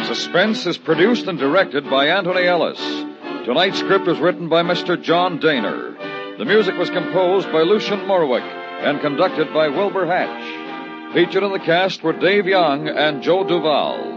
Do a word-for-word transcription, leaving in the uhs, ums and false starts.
Suspense is produced and directed by Anthony Ellis. Tonight's script was written by Mister John Daner. The music was composed by Lucian Morwick and conducted by Wilbur Hatch. Featured in the cast were Dave Young and Joe Duval.